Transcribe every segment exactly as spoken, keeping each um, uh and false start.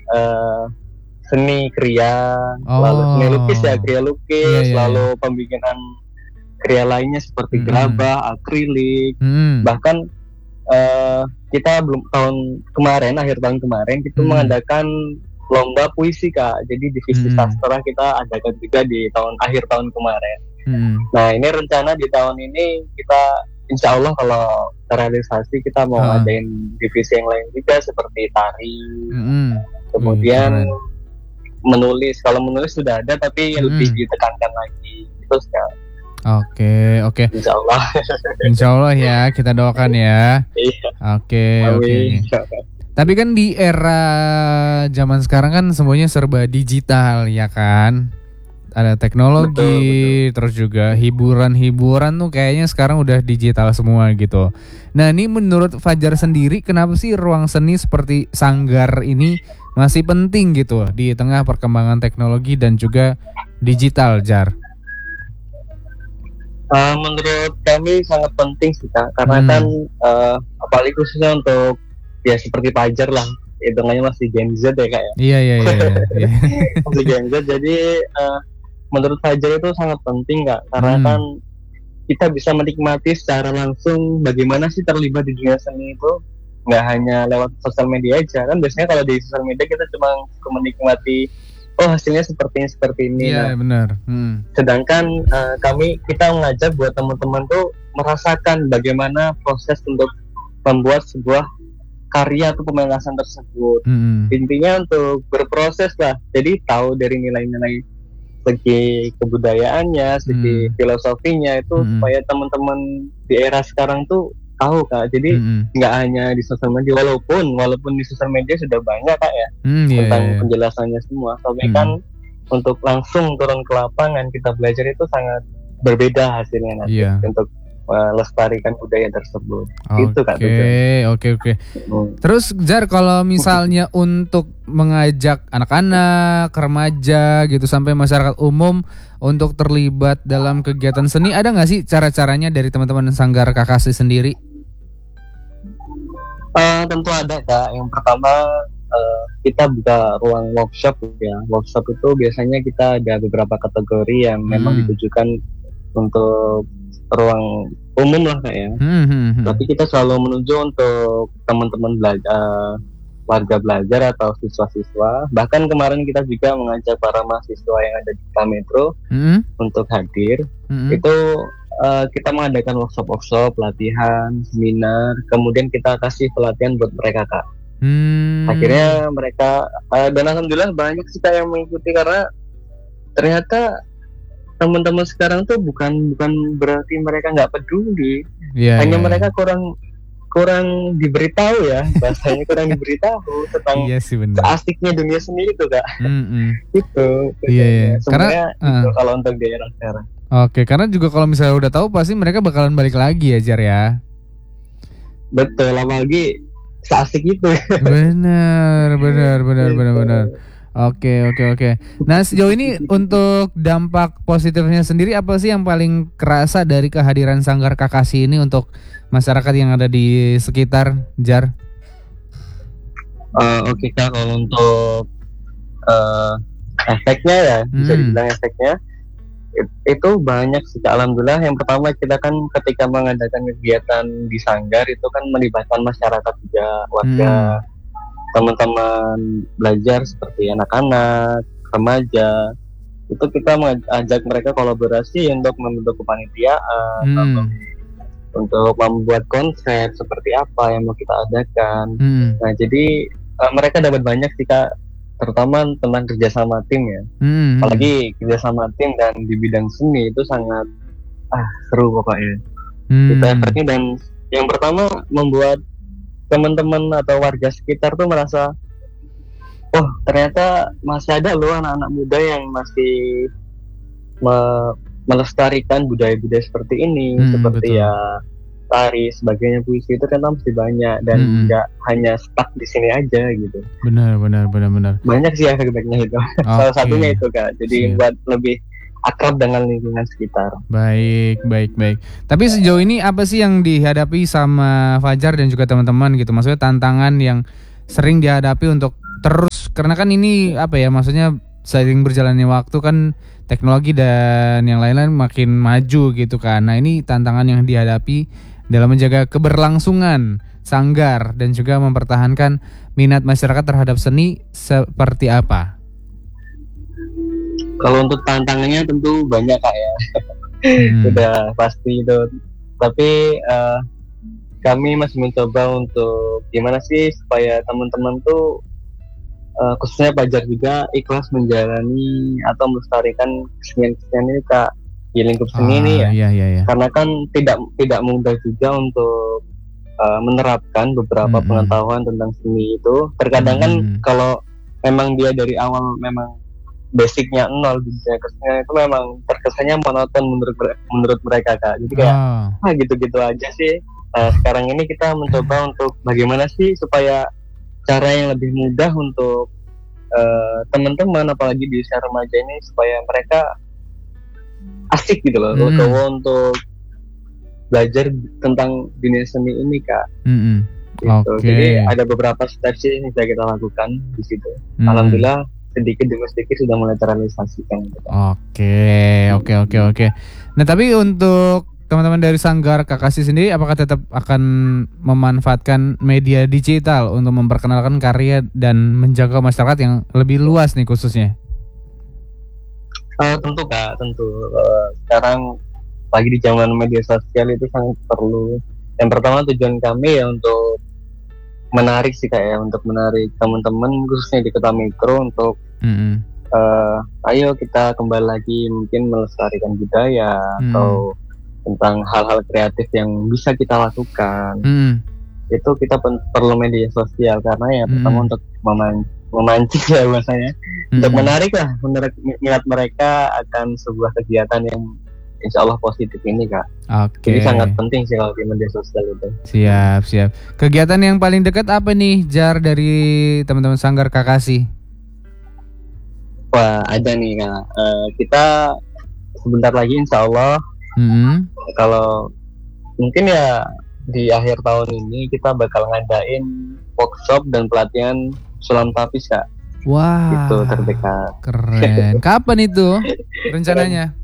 uh, seni kriya, Oh. lalu seni lukis ya, kriya lukis, Iya, iya, lalu iya. pembikinan kriya lainnya seperti Mm-mm. gerabah, akrilik, Hmm. bahkan uh, kita belum tahun kemarin, akhir tahun kemarin kita Hmm. mengadakan lomba puisi Kak. Jadi divisi Hmm. sastra kita adakan juga di tahun akhir tahun kemarin. Hmm. Nah ini rencana di tahun ini kita insya Allah kalau terrealisasi kita mau Ah. ngadain divisi yang lain juga seperti tari, Hmm. kemudian Wih, keren. menulis. Kalau menulis sudah ada tapi Hmm. lebih ditekankan lagi itu sekarang. Oke, oke. Insya Allah. Insya Allah ya, kita doakan ya. Iya. Oke, oke. Amin. Tapi kan di era zaman sekarang kan semuanya serba digital ya kan. Ada teknologi, Betul, terus juga hiburan-hiburan tuh kayaknya sekarang udah digital semua gitu. Nah ini menurut Fajar sendiri, kenapa sih ruang seni seperti Sanggar ini masih penting gitu di tengah perkembangan teknologi dan juga digital, Jar? Uh, menurut kami sangat penting sih Kak, karena Hmm. kan uh, apalagi khususnya untuk ya seperti Fajar lah, hitungannya masih Gen Z ya Kak ya. Iya iya iya. iya. Masih Gen Z, jadi uh, menurut Fajar itu sangat penting Kak, karena Hmm. kan kita bisa menikmati secara langsung bagaimana sih terlibat di dunia seni itu, nggak hanya lewat sosial media aja kan. Biasanya kalau di sosial media kita cuma menikmati oh hasilnya seperti ini seperti ini. Iya Nah, benar. Hmm. sedangkan uh, kami kita mengajak buat teman-teman tuh merasakan bagaimana proses untuk membuat sebuah karya atau pementasan tersebut. Hmm. Intinya untuk berproses lah, jadi tahu dari nilai-nilai segi kebudayaannya, segi Hmm. filosofinya itu Hmm. supaya teman-teman di era sekarang tuh tahu Kak. Jadi Hmm. nggak hanya di sosial media, walaupun walaupun di sosial media sudah banyak Kak ya Hmm, iya, tentang iya. penjelasannya semua, tapi Hmm. kan untuk langsung turun ke lapangan kita belajar itu sangat berbeda hasilnya nanti Iya. untuk melestarikan budaya tersebut. Itu Kak. Oke, oke, oke. Hmm. Terus Jar, kalau misalnya untuk mengajak anak-anak, remaja gitu sampai masyarakat umum untuk terlibat dalam kegiatan seni, ada nggak sih cara-caranya dari teman-teman Sanggar Kakasi sendiri? Uh, tentu ada Kak. Yang pertama uh, kita buka ruang workshop ya. Workshop itu biasanya kita ada beberapa kategori yang memang Hmm. ditujukan untuk ruang umum lah Kak ya. Hmm, hmm, hmm. Tapi kita selalu menuju untuk teman-teman belajar, warga belajar atau siswa-siswa. Bahkan kemarin kita juga mengajak para mahasiswa yang ada di Kota Metro Hmm, untuk hadir. hmm, Itu uh, kita mengadakan workshop-workshop, pelatihan, seminar, kemudian kita kasih pelatihan buat mereka Kak. hmm. Akhirnya mereka uh, dan alhamdulillah banyak sih Kak yang mengikuti, karena ternyata teman-teman sekarang tuh bukan bukan berarti mereka nggak peduli, Iya, hanya iya. mereka kurang kurang diberitahu ya, bahasanya kurang diberitahu tentang Iya sih benar. asiknya dunia seni itu Kak. Hmm, hmm. Itu Iya, iya. sebenarnya Karena, itu uh. kalau untuk daerah sekarang. Oke, karena juga kalau misalnya udah tahu pasti mereka bakalan balik lagi ya, Jar ya. Betul, apalagi seasik itu. Benar, benar, benar, benar, benar. Oke, oke, oke. Nah, sejauh ini untuk dampak positifnya sendiri apa sih yang paling kerasa dari kehadiran Sanggar Kakasi ini untuk masyarakat yang ada di sekitar, Jar? Uh, Oke okay, Kak, kalau untuk uh, efeknya ya, hmm. bisa dibilang efeknya it- itu banyak sih Kak. Alhamdulillah. Yang pertama kita kan ketika mengadakan kegiatan di Sanggar itu kan melibatkan masyarakat juga, warga, hmm. teman-teman belajar seperti anak-anak, remaja. Itu kita mengajak mereka kolaborasi untuk membentuk kepanitiaan, hmm. untuk membuat konsep seperti apa yang mau kita adakan. Hmm. Nah, jadi uh, mereka dapat banyak sih Kak, terutama tentang kerjasama tim ya. Hmm. Apalagi kerjasama tim dan di bidang seni itu sangat ah seru pokoknya. Hmm. Itu efeknya, dan yang pertama membuat teman-teman atau warga sekitar tuh merasa, oh ternyata masih ada loh anak-anak muda yang masih me- melestarikan budaya-budaya seperti ini, hmm, seperti betul. Ya tari, sebagainya, puisi itu kan masih banyak dan hmm. nggak hanya stuck di sini aja gitu. Benar, benar, benar, benar. Banyak sih efek-efeknya itu. Okay. Salah satunya itu Kak. Jadi Siap. buat lebih akrab dengan lingkungan sekitar. Baik, baik, baik. Tapi sejauh ini apa sih yang dihadapi sama Fajar dan juga teman-teman gitu? Maksudnya tantangan yang sering dihadapi untuk terus karena kan ini apa ya, maksudnya seiring berjalannya waktu kan teknologi dan yang lain-lain makin maju gitu kan. Nah ini tantangan yang dihadapi dalam menjaga keberlangsungan sanggar dan juga mempertahankan minat masyarakat terhadap seni seperti apa? Kalau untuk tantangannya tentu banyak Kak ya. Hmm. Sudah pasti itu. Tapi uh, kami masih mencoba untuk gimana sih supaya teman-teman tuh uh, khususnya Fajar juga ikhlas menjalani atau melestarikan kesenian-kesenian ini Kak di lingkup seni ah, ini ya. Iya, iya, iya. Karena kan tidak tidak mudah juga untuk uh, menerapkan beberapa hmm. pengetahuan tentang seni itu. Terkadang hmm. kan kalau memang dia dari awal memang basicnya nol di dunia kesenian itu memang terkesannya monoton menurut menurut mereka Kak. Jadi kayak oh. ah gitu-gitu aja sih. Nah, sekarang ini kita mencoba untuk bagaimana sih supaya cara yang lebih mudah untuk uh, teman-teman apalagi di usia remaja ini supaya mereka asik gitu loh hmm. untuk belajar tentang dunia seni ini Kak. Hmm. Gitu. Okay. Jadi ada beberapa steps yang bisa kita lakukan di situ. Hmm. Alhamdulillah sedikit demi sedikit sudah mulai terrealisasikan. Oke, oke, oke, oke. Nah tapi untuk teman-teman dari Sanggar Kakashi sendiri, apakah tetap akan memanfaatkan media digital untuk memperkenalkan karya dan menjangkau masyarakat yang lebih luas nih khususnya? Uh, tentu Kak, tentu. Uh, sekarang lagi di zaman media sosial itu sangat perlu. Yang pertama tujuan kami ya untuk menarik sih Kak ya, untuk menarik teman-teman khususnya di Kota Metro untuk mm-hmm. uh, ayo kita kembali lagi mungkin melestarikan budaya mm. atau tentang hal-hal kreatif yang bisa kita lakukan. Mm. Itu kita pen- perlu media sosial karena ya mm. pertama untuk meman- memancing ya bahasanya mm. untuk menarik lah menarik minat mereka akan sebuah kegiatan yang insya Allah positif ini Kak. Oke. Jadi sangat penting sih kalau di media sosial itu. Siap, siap. Kegiatan yang paling dekat apa nih Jar dari teman-teman Sanggar Kakashi? Wah ada nih Kak. Uh, kita sebentar lagi insya Allah. Mm-hmm. Kalau mungkin ya di akhir tahun ini kita bakal ngadain workshop dan pelatihan sulam tapis Kak. Wah. Itu terdekat. Keren. Kapan itu rencananya?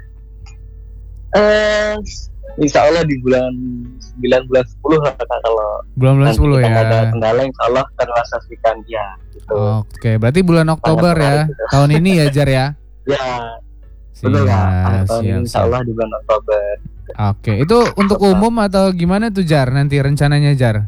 Eh, insya Allah di bulan sembilan bulan sepuluh lah kalau bulan-bulan sepuluh ya. Ada kendala insya Allah terrealisasikan ya. Gitu. Oke, berarti bulan Oktober ya itu. Tahun ini ya Jar ya? Ya, betul ya. Tahun ini insya Allah di bulan Oktober. Oke, itu untuk umum atau gimana tuh Jar nanti rencananya Jar?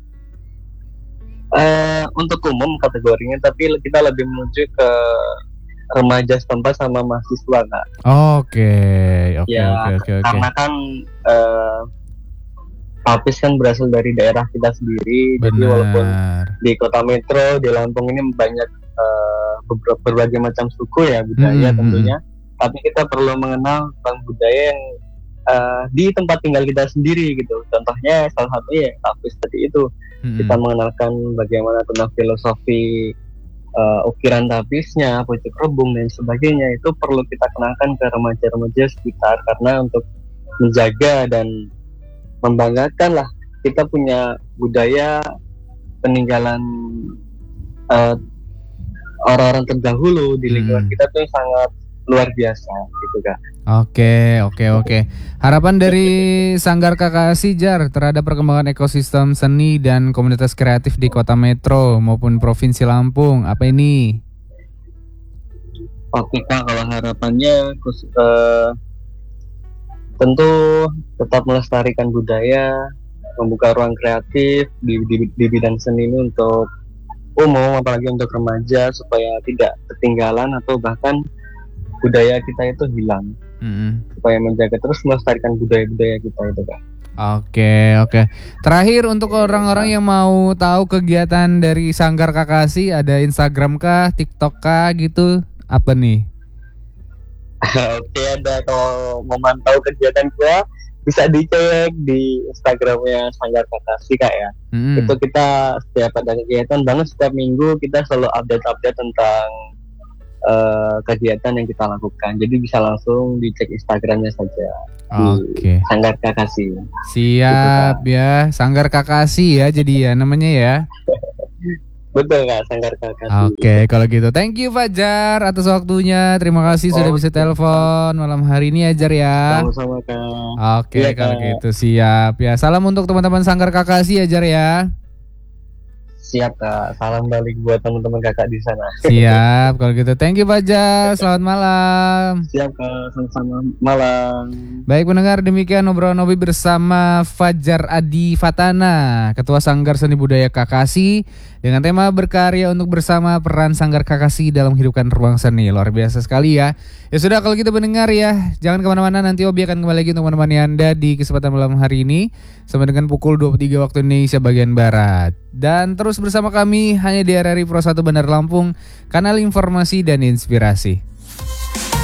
Eh, untuk umum kategorinya, tapi kita lebih menuju ke remaja setempat sama mahasiswa Kak. Oke, oke, oke, oke. Karena kan uh, tapis kan berasal dari daerah kita sendiri. Benar. Jadi walaupun di Kota Metro di Lampung ini banyak uh, beberapa berbagai macam suku ya budaya hmm, tentunya, hmm. tapi kita perlu mengenal tentang budaya yang uh, di tempat tinggal kita sendiri gitu. Contohnya salah satunya ya tapis tadi itu. Hmm. Kita mengenalkan bagaimana tentang filosofi Uh, ukiran tapisnya, pucuk rebung dan sebagainya itu perlu kita kenalkan ke remaja-remaja sekitar karena untuk menjaga dan membanggakan lah kita punya budaya peninggalan uh, orang-orang terdahulu di lingkungan hmm. kita tuh sangat luar biasa gitu Kak. Oke, oke, oke. Harapan dari Sanggar Kakashi Jar terhadap perkembangan ekosistem seni dan komunitas kreatif di Kota Metro maupun Provinsi Lampung apa ini? Oke Kak, kalau harapannya uh, tentu tetap melestarikan budaya, membuka ruang kreatif di, di, di bidang seni ini untuk umum apalagi untuk remaja supaya tidak ketinggalan atau bahkan budaya kita itu hilang. Mm-hmm. Supaya menjaga terus melestarikan budaya-budaya kita itu Kak. Oke, oke. Terakhir untuk orang-orang yang mau tahu kegiatan dari Sanggar Kakashi, ada Instagram kah, TikTok kah gitu, apa nih? Oke, ada. Kalau mau mantau kegiatan gua bisa dicek di Instagramnya Sanggar Kakashi Kak ya. Mm-hmm. Itu kita setiap ada kegiatan banget setiap minggu kita selalu update-update tentang Uh, kegiatan yang kita lakukan. Jadi bisa langsung dicek Instagramnya saja. Oke. Okay. Sanggar Kakashi. Siap gitu, ya, Sanggar Kakashi ya jadi ya namanya ya. Betul Kak, Sanggar Kakasi. Oke, okay, kalau gitu thank you Fajar atas waktunya. Terima kasih oh, sudah bisa telepon malam hari ini ya Jar ya. Sama-sama Kak. Oke, okay, ya, kalau gitu siap ya. Salam untuk teman-teman Sanggar Kakasi ya Jar ya. Siap Kak, salam balik buat teman-teman kakak di sana. Siap, kalau gitu thank you Fajar, selamat malam. Siap Kak, sama-sama malam. Baik pendengar, demikian obrolan Obi bersama Fajar Adi Fatana, Ketua Sanggar Seni Budaya Kakasi, dengan tema berkarya untuk bersama peran Sanggar Kakasi dalam menghidupkan ruang seni. Luar biasa sekali ya. Ya sudah, kalau kita mendengar ya, jangan kemana-mana, nanti Obi akan kembali lagi untuk menemani Anda di kesempatan malam hari ini sampai dengan pukul dua puluh tiga waktu Indonesia bagian Barat. Dan terus bersama kami hanya di R R I Pro satu Bandar Lampung, kanal informasi dan inspirasi.